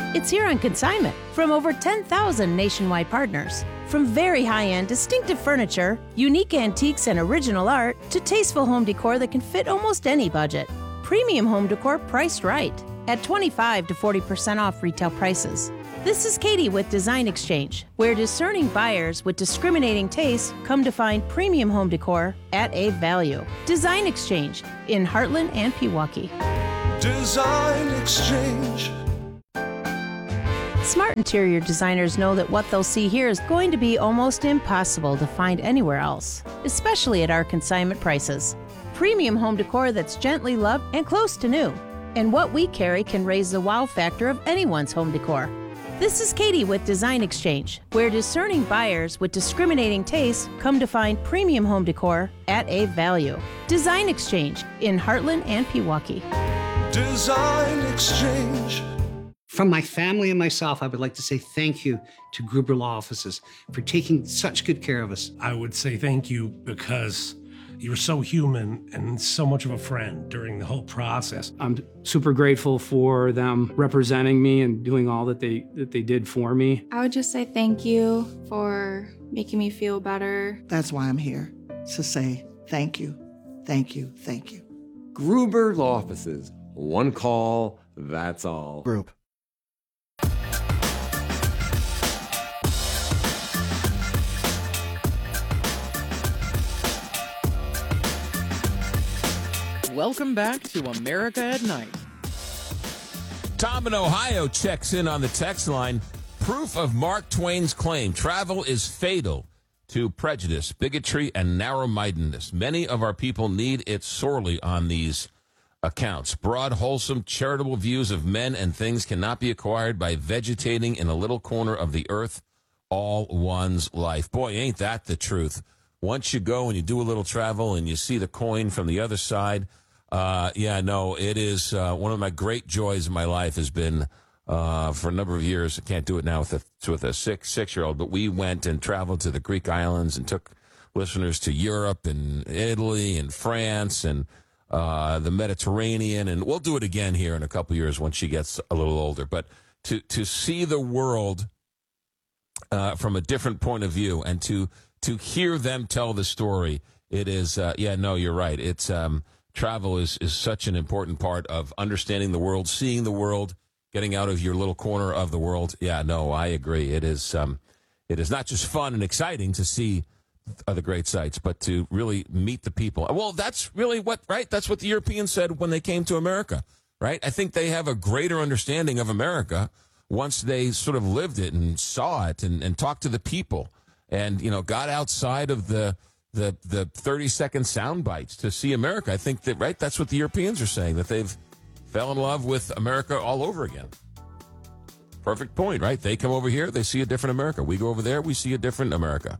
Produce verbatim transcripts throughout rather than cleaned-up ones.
It's here on consignment from over ten thousand nationwide partners. From very high-end, distinctive furniture, unique antiques and original art, to tasteful home decor that can fit almost any budget. Premium home decor priced right at twenty-five to forty percent off retail prices. This is Katie with Design Exchange, where discerning buyers with discriminating tastes come to find premium home decor at a value. Design Exchange in Heartland and Pewaukee. Design Exchange. Smart interior designers know that what they'll see here is going to be almost impossible to find anywhere else, especially at our consignment prices. Premium home decor that's gently loved and close to new. And what we carry can raise the wow factor of anyone's home decor. This is Katie with Design Exchange, where discerning buyers with discriminating tastes come to find premium home decor at a value. Design Exchange in Heartland and Pewaukee. Design Exchange. From my family and myself, I would like to say thank you to Gruber Law Offices for taking such good care of us. I would say thank you because you were so human and so much of a friend during the whole process. I'm super grateful for them representing me and doing all that they that they did for me. I would just say thank you for making me feel better. That's why I'm here, to say thank you, thank you, thank you. Gruber Law Offices. One call, that's all. Group. Welcome back to America at Night. Tom in Ohio checks in on the text line. Proof of Mark Twain's claim. Travel is fatal to prejudice, bigotry, and narrow-mindedness. Many of our people need it sorely on these accounts. Broad, wholesome, charitable views of men and things cannot be acquired by vegetating in a little corner of the earth all one's life. Boy, ain't that the truth. Once you go and you do a little travel and you see the coin from the other side, uh, yeah, no, it is uh, one of my great joys in my life has been uh, for a number of years. I can't do it now with a, with a six, six-year-old, but we went and traveled to the Greek islands and took listeners to Europe and Italy and France and uh, the Mediterranean. And we'll do it again here in a couple of years when she gets a little older. But to, to see the world uh, from a different point of view and to to hear them tell the story, it is, uh, yeah, no, you're right. It's um, travel is, is such an important part of understanding the world, seeing the world, getting out of your little corner of the world. Yeah, no, I agree. It is, um, it is not just fun and exciting to see other great sights, but to really meet the people. Well, that's really what, right? That's what the Europeans said when they came to America, right? I think they have a greater understanding of America once they sort of lived it and saw it and, and talked to the people. And, you know, got outside of the the the thirty-second sound bites to see America. I think that, right, that's what the Europeans are saying, that they've fell in love with America all over again. Perfect point, right? They come over here, they see a different America. We go over there, we see a different America.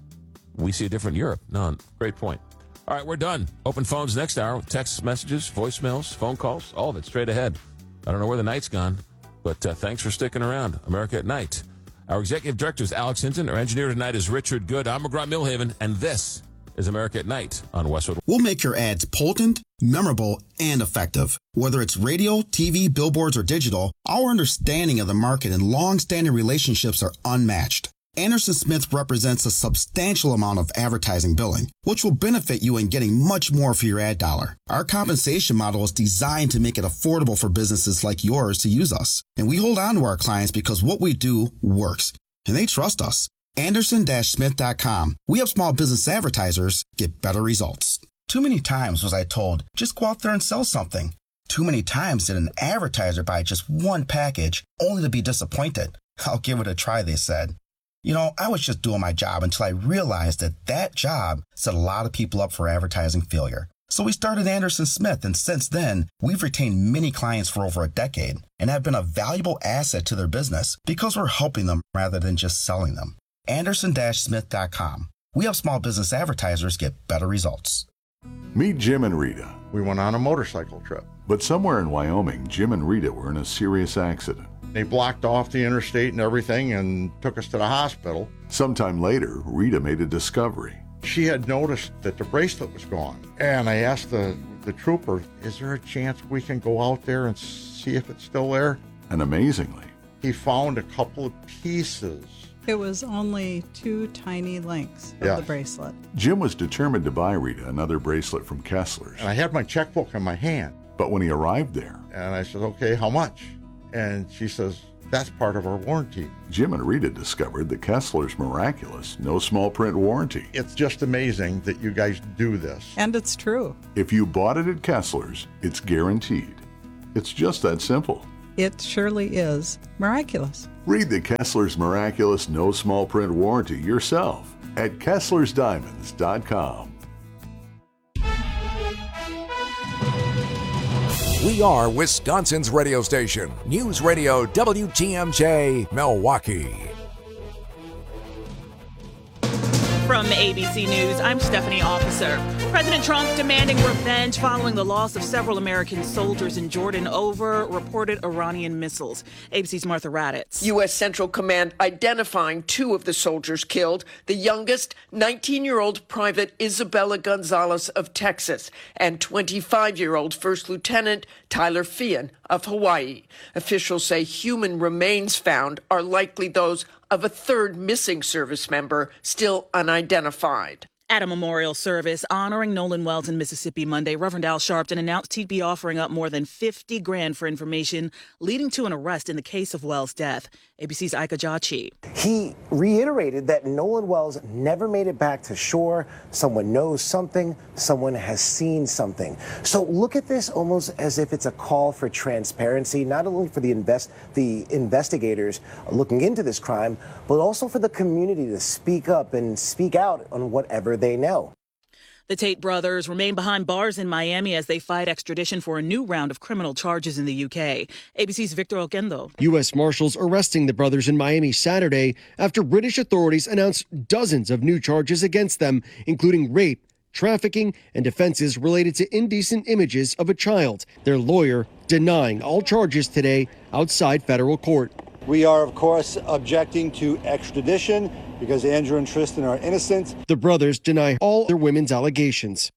We see a different Europe. No, great point. All right, we're done. Open phones next hour. Text messages, voicemails, phone calls, all of it straight ahead. I don't know where the night's gone, but uh, thanks for sticking around. America at Night. Our executive director is Alex Hinton. Our engineer tonight is Richard Good. I'm McGraw Milhaven, and this is America at Night on Westwood. We'll make your ads potent, memorable, and effective. Whether it's radio, T V, billboards, or digital, our understanding of the market and long-standing relationships are unmatched. Anderson Smith represents a substantial amount of advertising billing, which will benefit you in getting much more for your ad dollar. Our compensation model is designed to make it affordable for businesses like yours to use us. And we hold on to our clients because what we do works, and they trust us. Anderson Smith dot com. We help small business advertisers get better results. Too many times was I told, just go out there and sell something. Too many times did an advertiser buy just one package only to be disappointed. I'll give it a try, they said. You know, I was just doing my job until I realized that that job set a lot of people up for advertising failure. So we started Anderson Smith, and since then, we've retained many clients for over a decade and have been a valuable asset to their business because we're helping them rather than just selling them. Anderson Smith dot com. We help small business advertisers get better results. Meet Jim and Rita. We went on a motorcycle trip. But somewhere in Wyoming, Jim and Rita were in a serious accident. They blocked off the interstate and everything and took us to the hospital. Sometime later, Rita made a discovery. She had noticed that the bracelet was gone. And I asked the, the trooper, is there a chance we can go out there and see if it's still there? And amazingly, he found a couple of pieces. It was only two tiny links of Yeah. the bracelet. Jim was determined to buy Rita another bracelet from Kessler's. And I had my checkbook in my hand. But when he arrived there, And I said, okay, how much? And she says, that's part of our warranty. Jim and Rita discovered the Kessler's miraculous no small print warranty. It's just amazing that you guys do this. And it's true. If you bought it at Kessler's, it's guaranteed. It's just that simple. It surely is miraculous. Read the Kessler's miraculous no small print warranty yourself at Kesslers Diamonds dot com. We are Wisconsin's radio station, News Radio W T M J, Milwaukee. From A B C News, I'm Stephanie Officer. President Trump demanding revenge following the loss of several American soldiers in Jordan over reported Iranian missiles. A B C's Martha Raddatz. U S. Central Command identifying two of the soldiers killed, the youngest, nineteen-year-old Private Isabella Gonzalez of Texas, and twenty-five-year-old First Lieutenant Tyler Feehan of Hawaii. Officials say human remains found are likely those of a third missing service member still unidentified. At a memorial service honoring Nolan Wells in Mississippi Monday, Reverend Al Sharpton announced he'd be offering up more than fifty grand for information leading to an arrest in the case of Wells' death. A B C's Ika Jachi. He reiterated that Nolan Wells never made it back to shore. Someone knows something. Someone has seen something. So look at this almost as if it's a call for transparency, not only for the invest the investigators looking into this crime, but also for the community to speak up and speak out on whatever they know. The Tate brothers remain behind bars in Miami as they fight extradition for a new round of criminal charges in the U K. A B C's Victor Oquendo. U S. Marshals arresting the brothers in Miami Saturday after British authorities announced dozens of new charges against them, including rape, trafficking, and offenses related to indecent images of a child. Their lawyer denying all charges today outside federal court. We are, of course, objecting to extradition because Andrew and Tristan are innocent. The brothers deny all their women's allegations.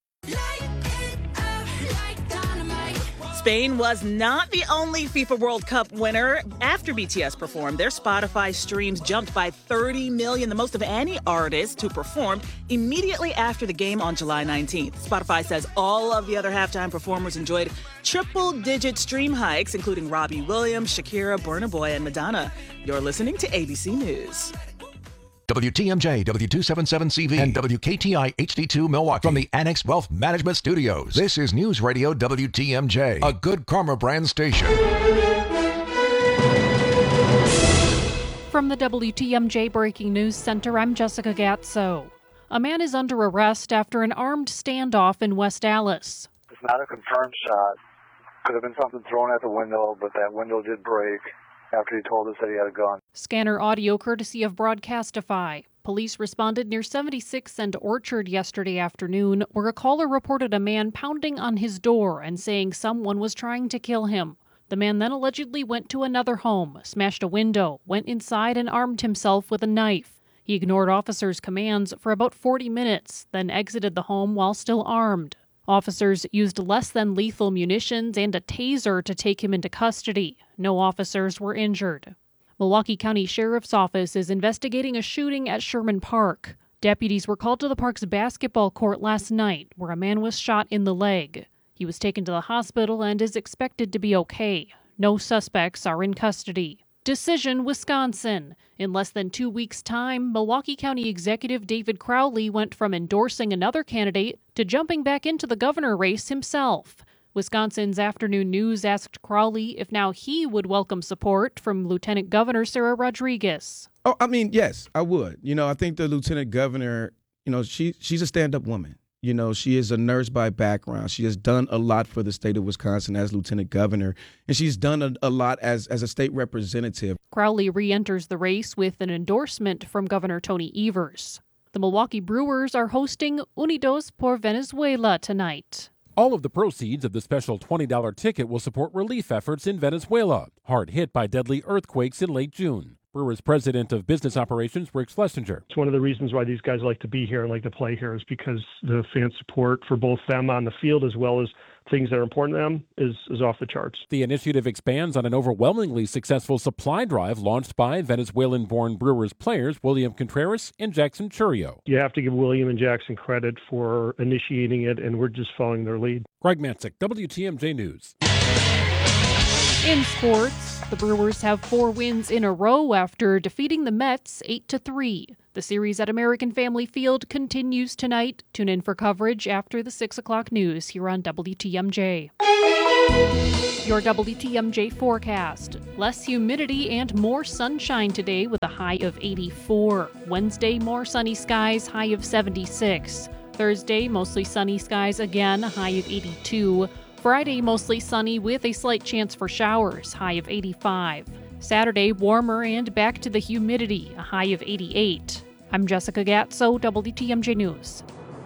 Spain was not the only FIFA World Cup winner. After B T S performed, their Spotify streams jumped by thirty million, the most of any artist who performed immediately after the game on July nineteenth. Spotify says all of the other halftime performers enjoyed triple-digit stream hikes, including Robbie Williams, Shakira, Burna Boy, and Madonna. You're listening to A B C News. W T M J, W two seventy-seven C V, and W K T I H D two Milwaukee from the Annex Wealth Management Studios. This is News Radio W T M J, a Good Karma brand station. From the W T M J Breaking News Center, I'm Jessica Gatso. A man is under arrest after an armed standoff in West Allis. It's not a confirmed shot. Could have been something thrown at the window, but that window did break after he told us that he had a gun. Scanner audio courtesy of Broadcastify. Police responded near seventy-sixth and Orchard yesterday afternoon, where a caller reported a man pounding on his door and saying someone was trying to kill him. The man then allegedly went to another home, smashed a window, went inside and armed himself with a knife. He ignored officers' commands for about forty minutes, then exited the home while still armed. Officers used less than lethal munitions and a taser to take him into custody. No officers were injured. Milwaukee County Sheriff's Office is investigating a shooting at Sherman Park. Deputies were called to the park's basketball court last night, where a man was shot in the leg. He was taken to the hospital and is expected to be okay. No suspects are in custody. Decision, Wisconsin. In less than two weeks' time, Milwaukee County Executive David Crowley went from endorsing another candidate to jumping back into the governor race himself. Wisconsin's Afternoon News asked Crowley if now he would welcome support from Lieutenant Governor Sarah Rodriguez. Oh, I mean, yes, I would. You know, I think the Lieutenant Governor, you know, she she's a stand-up woman. You know, she is a nurse by background. She has done a lot for the state of Wisconsin as Lieutenant Governor, and she's done a, a lot as, as a state representative. Crowley re-enters the race with an endorsement from Governor Tony Evers. The Milwaukee Brewers are hosting Unidos por Venezuela tonight. All of the proceeds of the special twenty dollars ticket will support relief efforts in Venezuela, hard hit by deadly earthquakes in late June. Brewers President of Business Operations, Rick Schlesinger. It's one of the reasons why these guys like to be here and like to play here is because the fan support for both them on the field as well as things that are important to them is, is off the charts. The initiative expands on an overwhelmingly successful supply drive launched by Venezuelan-born Brewers players William Contreras and Jackson Chourio. You have to give William and Jackson credit for initiating it, and we're just following their lead. Greg Matzik, W T M J News. In sports, the Brewers have four wins in a row after defeating the Mets eight to three. The series at American Family Field continues tonight. Tune in for coverage after the six o'clock news here on W T M J. Your W T M J forecast. Less humidity and more sunshine today with a high of eighty-four. Wednesday, more sunny skies, high of seventy-six. Thursday, mostly sunny skies again, a high of eighty-two. Friday, mostly sunny with a slight chance for showers, high of eighty-five. Saturday, warmer and back to the humidity, a high of eighty-eight. I'm Jessica Gatso, W T M J News.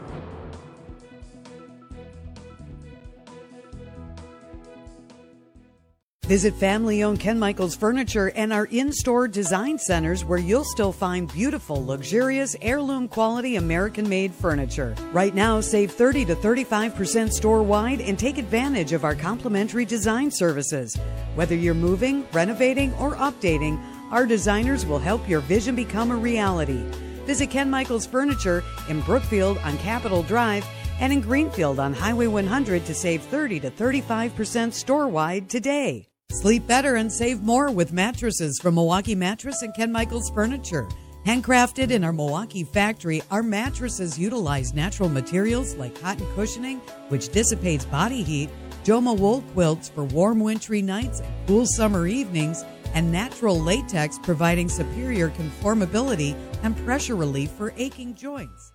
Visit family-owned Ken Michaels Furniture and our in-store design centers where you'll still find beautiful, luxurious, heirloom-quality American-made furniture. Right now, save thirty to thirty-five percent store-wide and take advantage of our complimentary design services. Whether you're moving, renovating, or updating, our designers will help your vision become a reality. Visit Ken Michaels Furniture in Brookfield on Capitol Drive and in Greenfield on Highway one hundred to save thirty to thirty-five percent store-wide today. Sleep better and save more with mattresses from Milwaukee Mattress and Ken Michaels Furniture. Handcrafted in our Milwaukee factory, our mattresses utilize natural materials like cotton cushioning, which dissipates body heat, Joma wool quilts for warm wintry nights and cool summer evenings, and natural latex providing superior conformability and pressure relief for aching joints.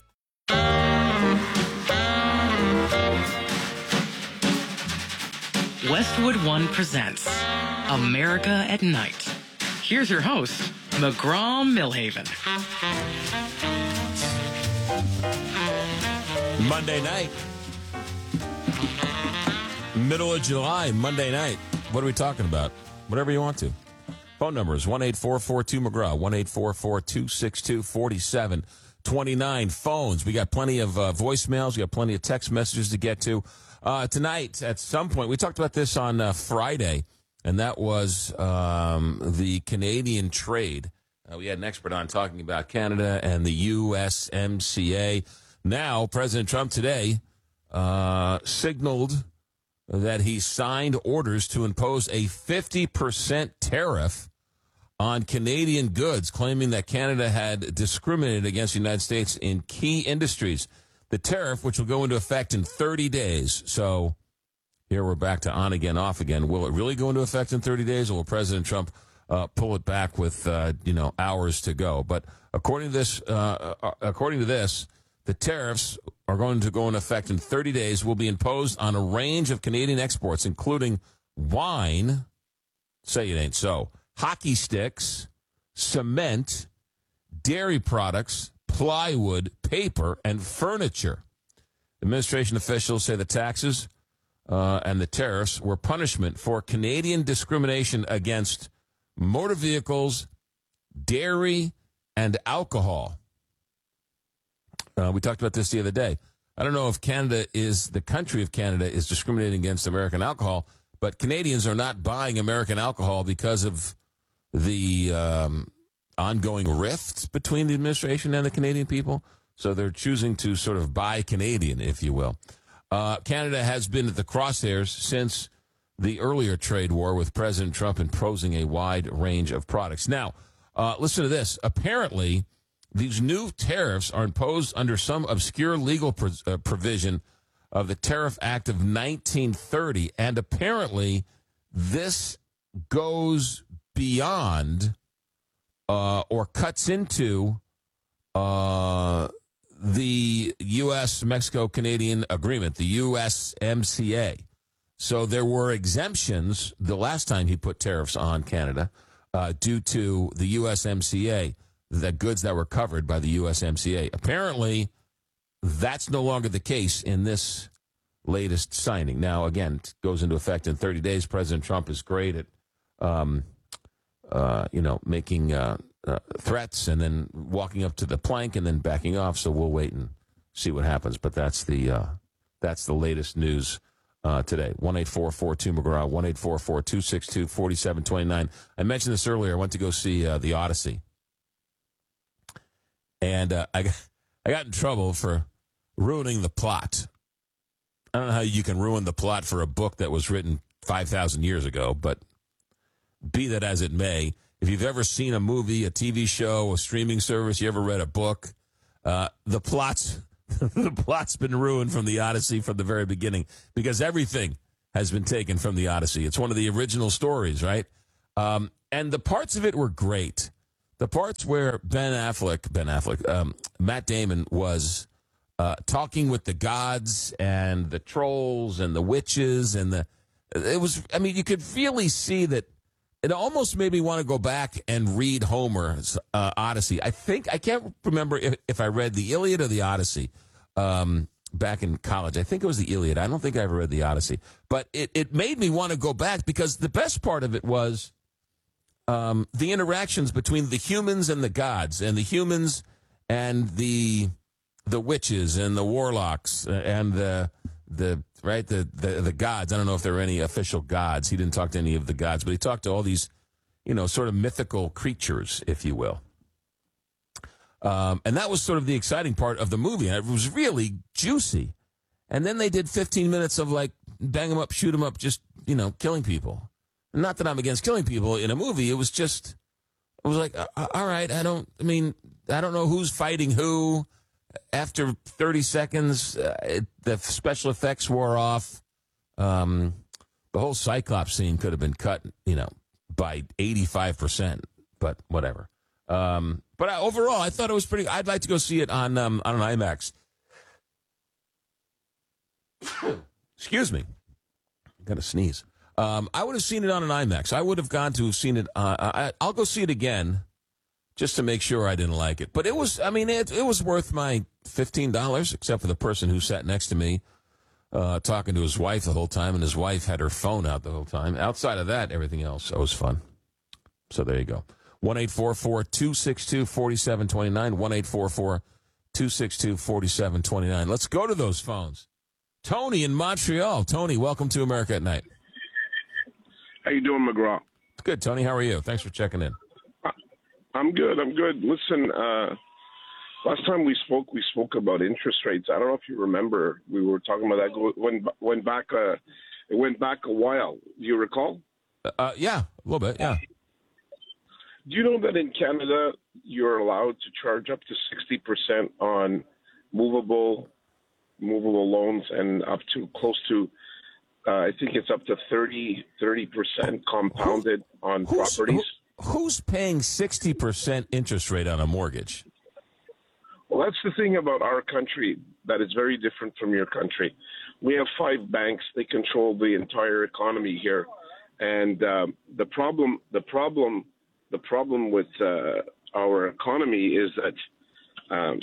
Westwood One presents America at Night. Here's your host, McGraw Millhaven. Monday night. Middle of July, Monday night. What are we talking about? Whatever you want to. Phone number is one eight four four two McGraw, one eight four four two six two four seven two nine. Phones. We got plenty of uh, voicemails. We got plenty of text messages to get to. Uh, tonight, at some point, we talked about this on uh, Friday, and that was um, the Canadian trade. Uh, we had an expert on talking about Canada and the U S M C A. Now, President Trump today uh, signaled that he signed orders to impose a fifty percent tariff on Canadian goods, claiming that Canada had discriminated against the United States in key industries. The tariff, which will go into effect in thirty days. So here we're back to on again, off again. Will it really go into effect in thirty days, or will President Trump uh, pull it back with uh, you know hours to go? But according to this, uh, according to this, the tariffs are going to go into effect in thirty days. Will be imposed on a range of Canadian exports, including wine. Say it ain't so. Hockey sticks, cement, dairy products, plywood, paper, and furniture. Administration officials say the taxes uh, and the tariffs were punishment for Canadian discrimination against motor vehicles, dairy, and alcohol. Uh, we talked about this the other day. I don't know if Canada is, the country of Canada is discriminating against American alcohol, but Canadians are not buying American alcohol because of the um, ongoing rift between the administration and the Canadian people. So they're choosing to sort of buy Canadian, if you will. Uh, Canada has been at the crosshairs since the earlier trade war, with President Trump imposing a wide range of products. Now, uh, listen to this. Apparently, these new tariffs are imposed under some obscure legal pro- uh, provision of the Tariff Act of nineteen thirty. And apparently, this goes beyond uh, or cuts into uh, the U S Mexico Canadian agreement, the U S M C A. So there were exemptions the last time he put tariffs on Canada uh, due to the U S M C A, the goods that were covered by the U S M C A. Apparently, that's no longer the case in this latest signing. Now, again, it goes into effect in thirty days. President Trump is great at, um, uh, you know, making uh, uh, threats and then walking up to the plank and then backing off. So we'll wait and see what happens. But that's the uh, that's the latest news uh, today. one eight four four two McGraw, one eight four four two six two four seven two nine. I mentioned this earlier. I went to go see uh, The Odyssey. And uh, I, got, I got in trouble for ruining the plot. I don't know how you can ruin the plot for a book that was written five thousand years ago, but be that as it may, if you've ever seen a movie, a T V show, a streaming service, you ever read a book, uh, the plot's the plot's been ruined from the Odyssey from the very beginning because everything has been taken from the Odyssey. It's one of the original stories, right? Um, and the parts of it were great. The parts where Ben Affleck, Ben Affleck, um, Matt Damon was uh, talking with the gods and the trolls and the witches and the, it was, I mean, you could really see that it almost made me want to go back and read Homer's uh, Odyssey. I think, I can't remember if, if I read the Iliad or the Odyssey um, back in college. I think it was the Iliad. I don't think I ever read the Odyssey. But it, it made me want to go back because the best part of it was um, the interactions between the humans and the gods, and the humans and the the witches and the warlocks and the the right the, the the gods. I don't know if there were any official gods. He didn't talk to any of the gods, but he talked to all these, you know, sort of mythical creatures, if you will. Um, and that was sort of the exciting part of the movie. And it was really juicy. And then they did fifteen minutes of like bang them up, shoot them up, just, you know, killing people. Not that I'm against killing people in a movie. It was just, it was like, uh, all right, I don't, I mean, I don't know who's fighting who. After thirty seconds, uh, it, the special effects wore off. Um, the whole Cyclops scene could have been cut, you know, by eighty-five percent, but whatever. Um, but I, overall, I thought it was pretty. I'd like to go see it on um, on an IMAX. Excuse me, I got to sneeze. Um, I would have seen it on an IMAX. I would have gone to have seen it. Uh, I, I'll go see it again, just to make sure I didn't like it. But it was, I mean, it, it was worth my fifteen dollars, except for the person who sat next to me uh, talking to his wife the whole time, and his wife had her phone out the whole time. Outside of that, everything else, it was fun. So there you go. one eight four four two six two four seven two nine, one eight four four two six two four seven two nine. Let's go to those phones. Tony in Montreal. Tony, welcome to America at Night. How you doing, McGraw? Good, Tony. How are you? Thanks for checking in. I'm good. I'm good. Listen, uh, last time we spoke, we spoke about interest rates. I don't know if you remember. We were talking about that. Went went back. Uh, it went back a while. Do you recall? Uh, yeah, a little bit. Yeah. Do you know that in Canada you're allowed to charge up to sixty percent on movable movable loans, and up to close to uh, I think it's up to thirty percent compounded Who, on properties. Who, Who's paying sixty percent interest rate on a mortgage? Well, that's the thing about our country that is very different from your country. We have five banks. They control the entire economy here. And um, the problem, the problem, the problem with uh, our economy is that um,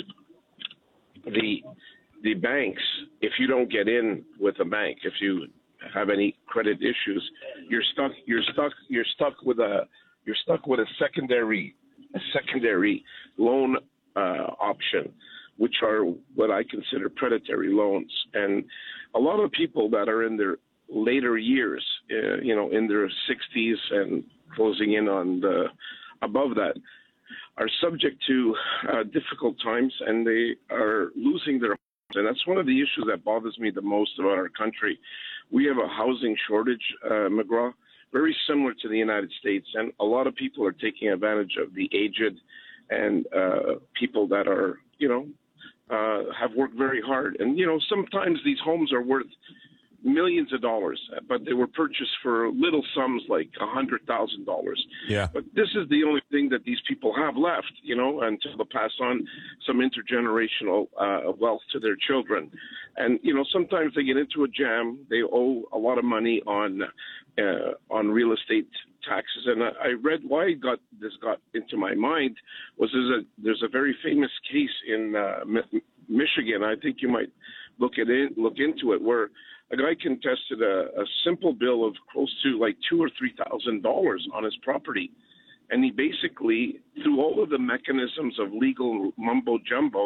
the the banks, if you don't get in with a bank, if you have any credit issues, you're stuck. You're stuck. You're stuck with a. You're stuck with a secondary, a secondary loan uh, option, which are what I consider predatory loans. And a lot of people that are in their later years, uh, you know, in their sixties and closing in on the above that, are subject to uh, difficult times, and they are losing their homes. And that's one of the issues that bothers me the most about our country. We have a housing shortage, uh, McGraw, very similar to the United States, and a lot of people are taking advantage of the aged and uh, people that are, you know, uh, have worked very hard. And, you know, sometimes these homes are worth millions of dollars, but they were purchased for little sums like a hundred thousand dollars. Yeah. But this is the only thing that these people have left, you know, until they pass on some intergenerational uh, wealth to their children. And, you know, sometimes they get into a jam. They owe a lot of money on uh, on real estate taxes. And I, I read why it got this got into my mind was there's a there's a very famous case in uh, Mi- Michigan. I think you might look at it, look into it, where a guy contested a, a simple bill of close to like two or three thousand dollars on his property, and he basically, through all of the mechanisms of legal mumbo jumbo,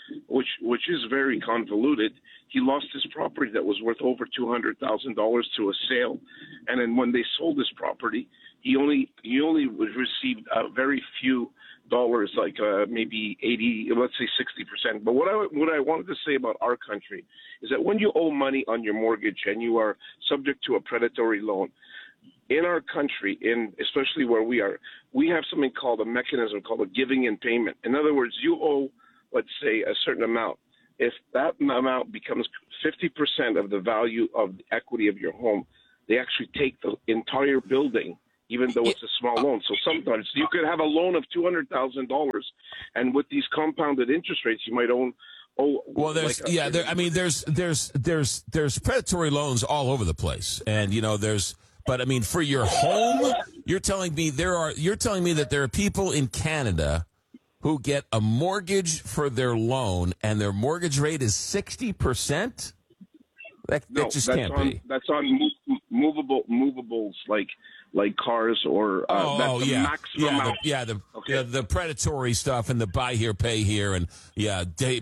which which is very convoluted. He lost his property that was worth over two hundred thousand dollars to a sale, and then when they sold his property, he only he only received a very few dollars, like uh, maybe eighty, let's say sixty percent. But what I what I wanted to say about our country is that when you owe money on your mortgage and you are subject to a predatory loan, in our country, in especially where we are, we have something called a mechanism called a giving in payment. In other words, you owe, let's say, a certain amount. If that amount becomes fifty percent of the value of the equity of your home, they actually take the entire building, even though it's a small loan. So sometimes you could have a loan of two hundred thousand dollars, and with these compounded interest rates, you might own. Oh, well, there's like a, yeah. There, I mean, there's there's there's there's predatory loans all over the place, and you know there's. But I mean, for your home, you're telling me there are. You're telling me that there are people in Canada who get a mortgage for their loan, and their mortgage rate is sixty percent. That, that no, just that's can't on, be. That's on move, movable movables like like cars or uh, oh, that's oh the yeah, maximum yeah, amount. the, yeah, the okay. yeah, the predatory stuff and the buy here, pay here, and yeah, day,